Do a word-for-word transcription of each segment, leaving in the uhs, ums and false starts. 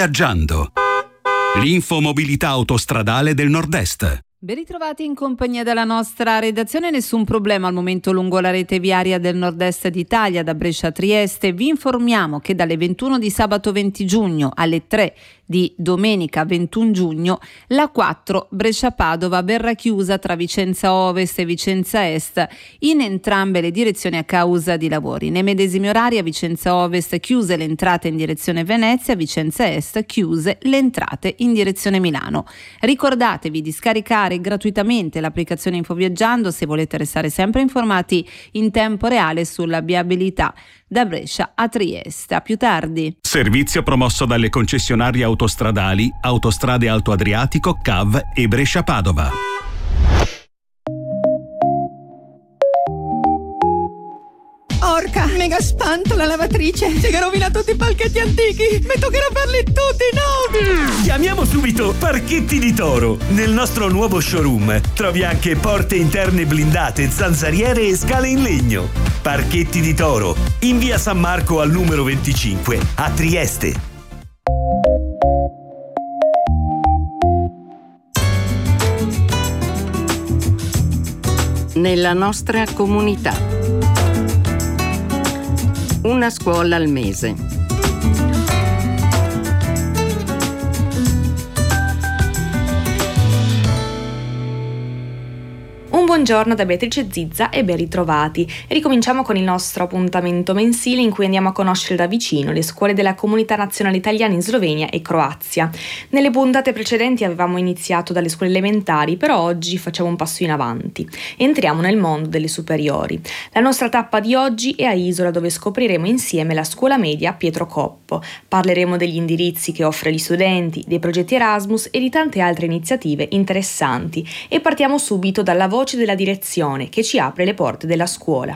Infoviaggiando. L'infomobilità autostradale del Nord-Est. Ben ritrovati in compagnia della nostra redazione. Nessun problema al momento lungo la rete viaria del nord-est d'Italia, da Brescia a Trieste. Vi informiamo che dalle ventuno di sabato venti giugno alle tre di domenica ventuno giugno la quattro Brescia-Padova verrà chiusa tra Vicenza Ovest e Vicenza Est in entrambe le direzioni a causa di lavori. Nei medesimi orari a Vicenza Ovest chiuse le entrate in direzione Venezia, a Vicenza Est chiuse le entrate in direzione Milano. Ricordatevi di scaricare gratuitamente l'applicazione Infoviaggiando se volete restare sempre informati in tempo reale sulla viabilità da Brescia a Trieste. A più tardi. Servizio promosso dalle concessionarie autostradali Autostrade Alto Adriatico, C A V e Brescia-Padova. Orca, mega spanto la lavatrice. Si è rovinato tutti i palchetti antichi. Mi toccherà farli tutti nuovi. Chiamiamo subito Parchetti di Toro. Nel nostro nuovo showroom trovi anche porte interne blindate, zanzariere e scale in legno. Parchetti di Toro, in via San Marco al numero venticinque, a Trieste. Nella nostra comunità. Una scuola al mese. Un buongiorno da Beatrice Zizza e ben ritrovati. Ricominciamo con il nostro appuntamento mensile in cui andiamo a conoscere da vicino le scuole della Comunità Nazionale Italiana in Slovenia e Croazia. Nelle puntate precedenti avevamo iniziato dalle scuole elementari, però oggi facciamo un passo in avanti. Entriamo nel mondo delle superiori. La nostra tappa di oggi è a Isola, dove scopriremo insieme la scuola media Pietro Coppo. Parleremo degli indirizzi che offre agli studenti, dei progetti Erasmus e di tante altre iniziative interessanti. E partiamo subito dalla voce della direzione che ci apre le porte della scuola.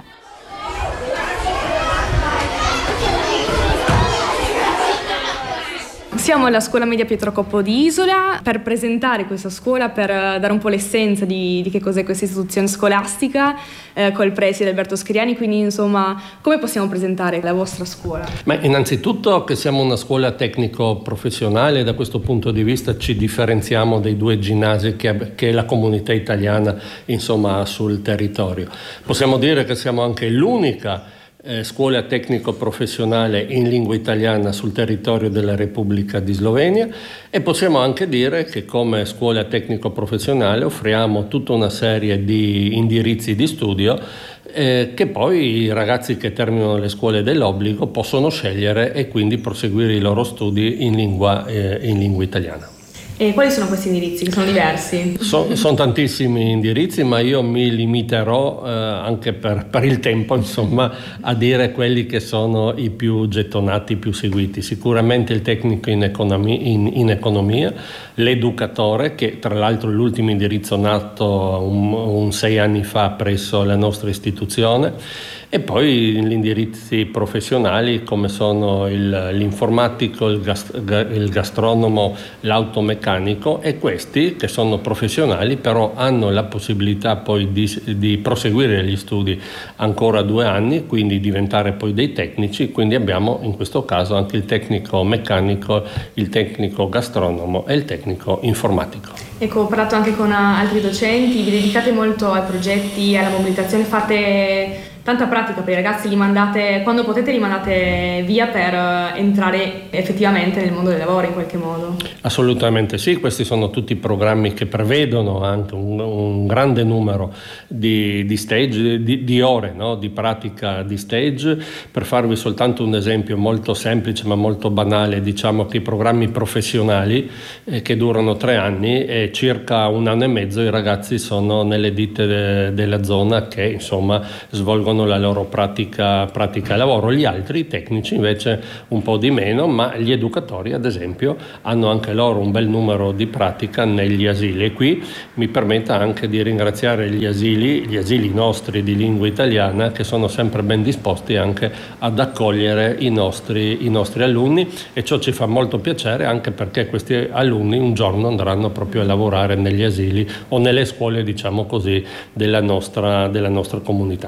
Siamo alla scuola media Pietro Coppo di Isola per presentare questa scuola, per dare un po' l'essenza di, di che cos'è questa istituzione scolastica eh, col preside Alberto Schiriani. Quindi insomma, come possiamo presentare la vostra scuola? Ma innanzitutto che siamo una scuola tecnico-professionale, da questo punto di vista ci differenziamo dai due ginnasi che, che la comunità italiana insomma ha sul territorio. Possiamo dire che siamo anche l'unica Eh, scuola tecnico-professionale in lingua italiana sul territorio della Repubblica di Slovenia, e possiamo anche dire che come scuola tecnico-professionale offriamo tutta una serie di indirizzi di studio eh, che poi i ragazzi che terminano le scuole dell'obbligo possono scegliere e quindi proseguire i loro studi in lingua, eh, in lingua italiana. E quali sono questi indirizzi, che sono diversi? So, sono tantissimi indirizzi, ma io mi limiterò eh, anche per, per il tempo, insomma, a dire quelli che sono i più gettonati, i più seguiti. Sicuramente il tecnico in economia, in, in economia, l'educatore, che tra l'altro è l'ultimo indirizzo nato un, un sei anni fa presso la nostra istituzione, e poi gli indirizzi professionali come sono il, l'informatico, il, gast, il gastronomo, l'automeccanico, e questi che sono professionali però hanno la possibilità poi di, di proseguire gli studi ancora due anni, quindi diventare poi dei tecnici. Quindi abbiamo in questo caso anche il tecnico meccanico, il tecnico gastronomo e il tecnico informatico. Ecco, ho parlato anche con altri docenti, vi dedicate molto ai progetti, alla mobilitazione, fate tanta pratica per i ragazzi, li mandate, quando potete li mandate via per entrare effettivamente nel mondo del lavoro in qualche modo. Assolutamente sì, questi sono tutti programmi che prevedono anche un, un grande numero di, di stage, di, di ore, no? Di pratica di stage. Per farvi soltanto un esempio molto semplice ma molto banale, diciamo che i programmi professionali eh, che durano tre anni e circa un anno e mezzo i ragazzi sono nelle ditte de, della zona che insomma svolgono la loro pratica, pratica lavoro. Gli altri tecnici invece un po' di meno, ma gli educatori ad esempio hanno anche loro un bel numero di pratica negli asili, e qui mi permetta anche di ringraziare gli asili, gli asili nostri di lingua italiana, che sono sempre ben disposti anche ad accogliere i nostri, i nostri alunni, e ciò ci fa molto piacere anche perché questi alunni un giorno andranno proprio a lavorare negli asili o nelle scuole, diciamo così, della nostra, della nostra comunità.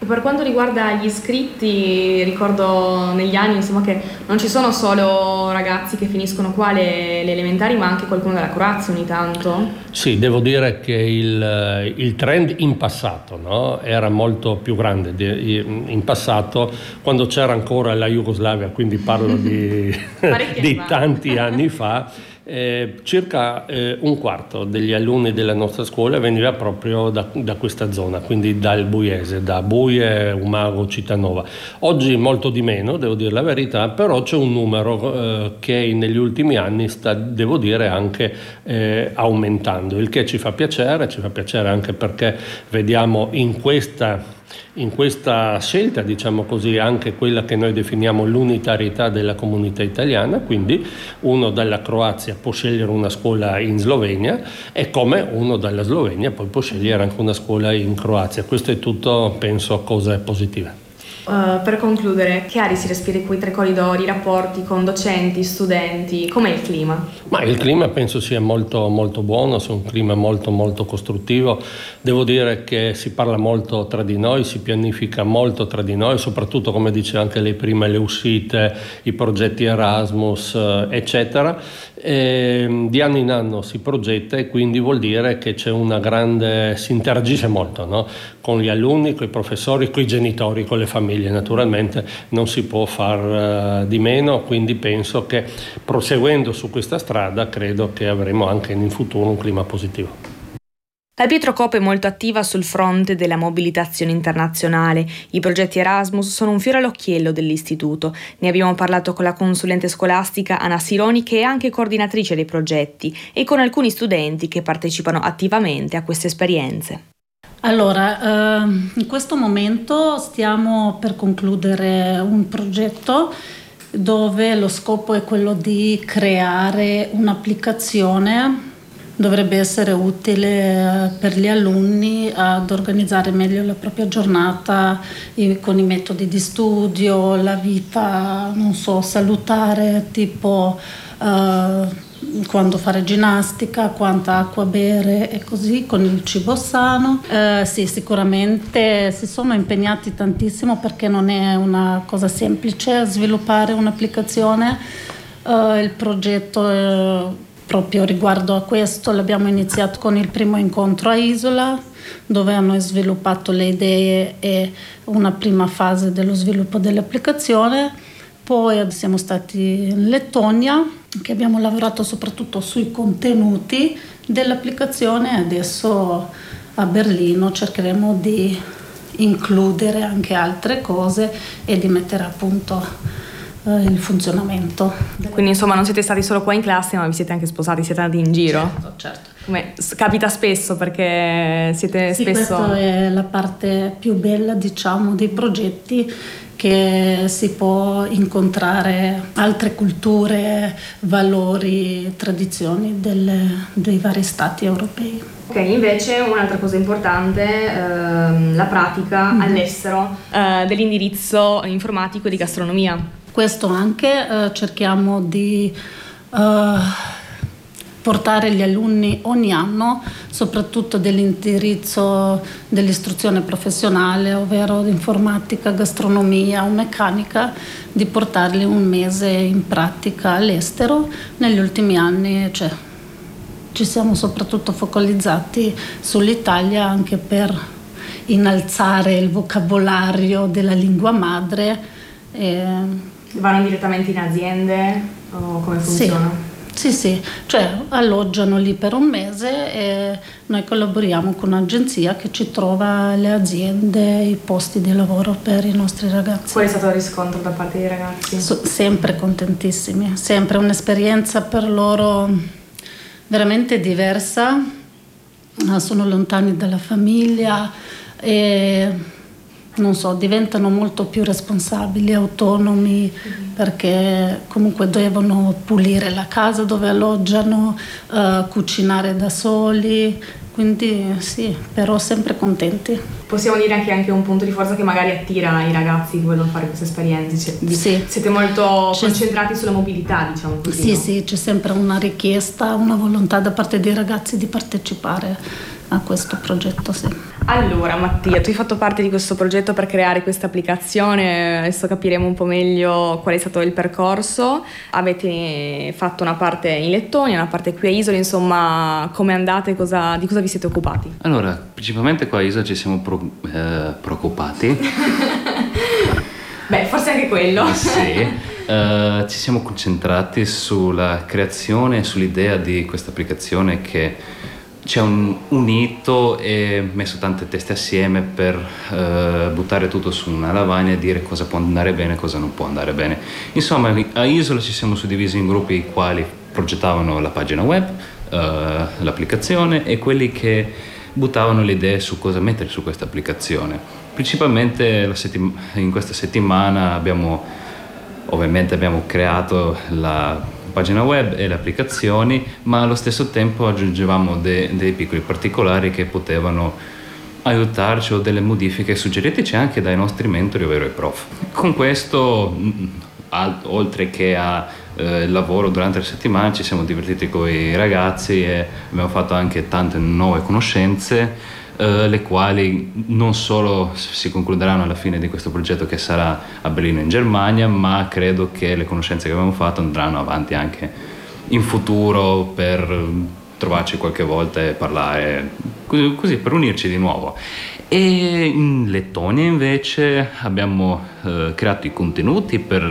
E per quanto riguarda gli iscritti, ricordo negli anni insomma che non ci sono solo ragazzi che finiscono qua le, le elementari, ma anche qualcuno della Croazia ogni tanto. Sì, devo dire che il, il trend in passato, no, era molto più grande. In passato, quando c'era ancora la Jugoslavia, quindi parlo di, di tanti anni fa, Eh, circa eh, un quarto degli alunni della nostra scuola veniva proprio da, da questa zona, quindi dal Buiese, da Buie, Umago, Cittànova. Oggi molto di meno, devo dire la verità, però c'è un numero eh, che negli ultimi anni sta, devo dire, anche eh, aumentando, il che ci fa piacere, ci fa piacere anche perché vediamo in questa In questa scelta, diciamo così, anche quella che noi definiamo l'unitarietà della comunità italiana, quindi uno dalla Croazia può scegliere una scuola in Slovenia e come uno dalla Slovenia poi può scegliere anche una scuola in Croazia. Questo è tutto, penso, cose positive. Uh, per concludere, che aria si respira in quei tre corridori, rapporti con docenti, studenti, com'è il clima? Ma il clima penso sia molto molto buono, sia un clima molto molto costruttivo. Devo dire che si parla molto tra di noi, si pianifica molto tra di noi, soprattutto, come dice anche lei prima, le uscite, i progetti Erasmus, eccetera. E di anno in anno si progetta e quindi vuol dire che c'è una grande, si interagisce molto, no? Con gli alunni, con i professori, con i genitori, con le famiglie. Naturalmente non si può far uh, di meno, quindi penso che proseguendo su questa strada credo che avremo anche in futuro un clima positivo. La Pietro Coop è molto attiva sul fronte della mobilitazione internazionale. I progetti Erasmus sono un fiore all'occhiello dell'istituto. Ne abbiamo parlato con la consulente scolastica Anna Sironi, che è anche coordinatrice dei progetti, e con alcuni studenti che partecipano attivamente a queste esperienze. Allora, eh, in questo momento stiamo per concludere un progetto dove lo scopo è quello di creare un'applicazione. Dovrebbe essere utile per gli alunni ad organizzare meglio la propria giornata con i metodi di studio, la vita, non so, salutare, tipo uh, quando fare ginnastica, quanta acqua bere e così, con il cibo sano. Uh, sì, sicuramente si sono impegnati tantissimo perché non è una cosa semplice sviluppare un'applicazione. Uh, il progetto è proprio riguardo a questo l'abbiamo iniziato con il primo incontro a Isola, dove hanno sviluppato le idee e una prima fase dello sviluppo dell'applicazione. Poi siamo stati in Lettonia, che abbiamo lavorato soprattutto sui contenuti dell'applicazione. Adesso a Berlino cercheremo di includere anche altre cose e di mettere a punto il funzionamento. Quindi insomma non siete stati solo qua in classe, ma vi siete anche sposati, siete andati in giro. Certo, certo. Come capita spesso, perché siete sì, spesso... Questa è la parte più bella, diciamo, dei progetti, che si può incontrare altre culture, valori, tradizioni delle, dei vari stati europei. Ok, invece un'altra cosa importante, ehm, la pratica mm-hmm. all'estero eh, dell'indirizzo informatico di gastronomia. Questo anche eh, cerchiamo di eh, portare gli alunni ogni anno, soprattutto dell'indirizzo dell'istruzione professionale, ovvero informatica, gastronomia o meccanica, di portarli un mese in pratica all'estero. Negli ultimi anni cioè, ci siamo soprattutto focalizzati sull'Italia anche per innalzare il vocabolario della lingua madre. E vanno direttamente in aziende o come funziona? Sì, sì, sì, cioè alloggiano lì per un mese e noi collaboriamo con un'agenzia che ci trova le aziende, i posti di lavoro per i nostri ragazzi. Qual è stato il riscontro da parte dei ragazzi? So, sempre contentissimi, sempre un'esperienza per loro veramente diversa, sono lontani dalla famiglia e non so, diventano molto più responsabili, autonomi, mm-hmm. perché comunque devono pulire la casa dove alloggiano, uh, cucinare da soli, quindi sì, però sempre contenti. Possiamo dire anche, anche un punto di forza che magari attira i ragazzi che vogliono fare queste esperienze. Sì. Siete molto c'è, concentrati sulla mobilità, diciamo così. Sì, no? sì, c'è sempre una richiesta, una volontà da parte dei ragazzi di partecipare a questo progetto, sì. Allora Mattia, tu hai fatto parte di questo progetto per creare questa applicazione, adesso capiremo un po' meglio qual è stato il percorso. Avete fatto una parte in Lettonia, una parte qui a Isola, insomma come andate, cosa, di cosa vi siete occupati? Allora, principalmente qua a Isola ci siamo pro, eh, preoccupati. Beh, forse anche quello. Sì, uh, ci siamo concentrati sulla creazione e sull'idea di questa applicazione che ci ha un, unito e messo tante teste assieme per uh, buttare tutto su una lavagna e dire cosa può andare bene e cosa non può andare bene. Insomma, a Isola ci siamo suddivisi in gruppi i quali progettavano la pagina web, uh, l'applicazione, e quelli che buttavano le idee su cosa mettere su questa applicazione. Principalmente la settim- in questa settimana abbiamo ovviamente abbiamo creato la pagina web e le applicazioni, ma allo stesso tempo aggiungevamo de- dei piccoli particolari che potevano aiutarci, o delle modifiche suggeriteci anche dai nostri mentori, ovvero i prof. Con questo, al- oltre che a eh, lavoro durante la settimana, ci siamo divertiti con i ragazzi e abbiamo fatto anche tante nuove conoscenze, Uh, le quali non solo si concluderanno alla fine di questo progetto che sarà a Berlino in Germania, ma credo che le conoscenze che abbiamo fatto andranno avanti anche in futuro per trovarci qualche volta e parlare così, così per unirci di nuovo. E in Lettonia invece abbiamo uh, creato i contenuti per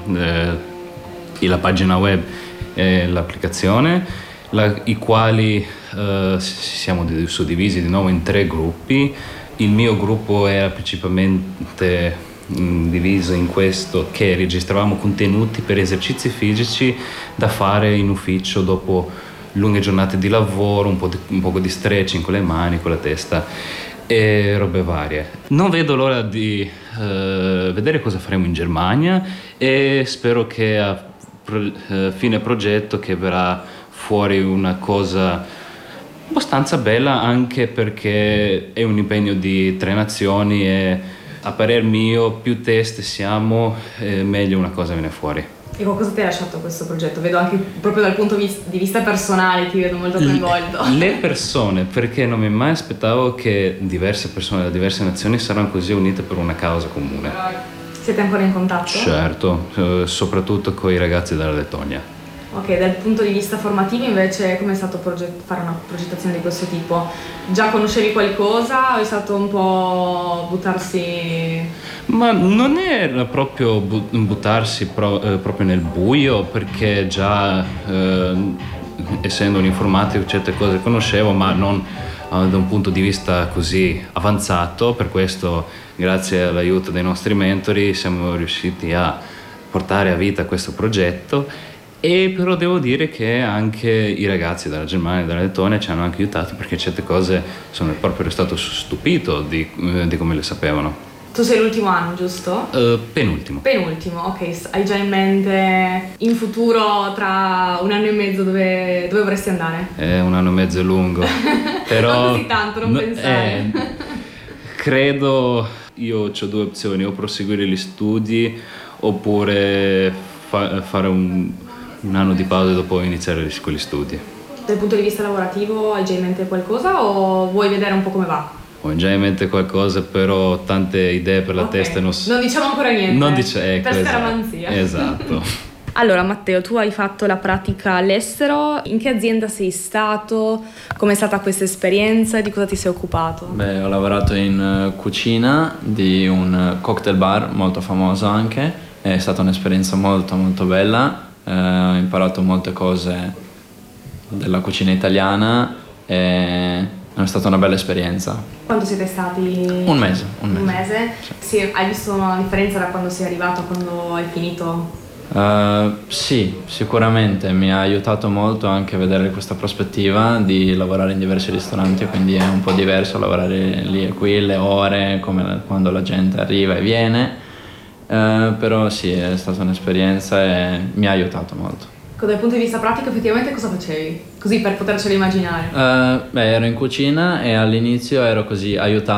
uh, la pagina web e l'applicazione, la, i quali uh, siamo suddivisi di nuovo in tre gruppi. Il mio gruppo era principalmente mh, diviso in questo, che registravamo contenuti per esercizi fisici da fare in ufficio dopo lunghe giornate di lavoro, un po' di, un po' di stretching con le mani, con la testa e robe varie. Non vedo l'ora di uh, vedere cosa faremo in Germania, e spero che a pro, uh, fine progetto che verrà fuori una cosa abbastanza bella, anche perché è un impegno di tre nazioni e a parer mio più teste siamo, eh, meglio una cosa viene fuori. E cosa ti ha lasciato questo progetto? Vedo anche proprio dal punto di vista personale, ti vedo molto coinvolto. Le persone, perché non mi mai aspettavo che diverse persone da diverse nazioni saranno così unite per una causa comune. Siete ancora in contatto? Certo, eh, soprattutto con i ragazzi della Lettonia. Ok, dal punto di vista formativo invece com'è stato proget- fare una progettazione di questo tipo? Già conoscevi qualcosa o è stato un po' buttarsi? Ma non era proprio bu- buttarsi pro- eh, proprio nel buio, perché già eh, essendo un informatico certe cose conoscevo, ma non eh, da un punto di vista così avanzato. Per questo, grazie all'aiuto dei nostri mentori, siamo riusciti a portare a vita questo progetto. E però devo dire che anche i ragazzi dalla Germania e dalla Lettonia ci hanno anche aiutato, perché certe cose sono proprio stato stupito di, eh, di come le sapevano. Tu sei l'ultimo anno, giusto? Uh, penultimo. Penultimo, ok. Hai già in mente in futuro, tra un anno e mezzo, dove, dove vorresti andare? È un anno e mezzo lungo. Però non così tanto, non no, pensare. Eh, credo, io ho due opzioni: o proseguire gli studi oppure fa- fare un... un anno di pausa e dopo iniziare con gli studi. Dal punto di vista lavorativo hai già in mente qualcosa o vuoi vedere un po' come va? Ho già in mente qualcosa, però ho tante idee per la okay. testa. Non, non diciamo ancora niente. Non dice, ecco, per esatto, scaramanzia. Esatto. Allora Matteo, tu hai fatto la pratica all'estero, in che azienda sei stato? Com'è stata questa esperienza? Di cosa ti sei occupato? Beh, ho lavorato in cucina di un cocktail bar molto famoso anche, è stata un'esperienza molto molto bella. Uh, ho imparato molte cose della cucina italiana e è stata una bella esperienza. Quanto siete stati? Un mese. Un mese, un mese? Sì. Sì, hai visto una differenza da quando sei arrivato a quando hai finito? Uh, sì, sicuramente mi ha aiutato molto anche vedere questa prospettiva di lavorare in diversi ristoranti, quindi è un po' diverso lavorare lì e qui, le ore, come quando la gente arriva e viene. Uh, però sì, è stata un'esperienza e mi ha aiutato molto. Dal punto di vista pratico effettivamente cosa facevi? Così per potercelo immaginare. Uh, beh, ero in cucina e all'inizio ero così aiutato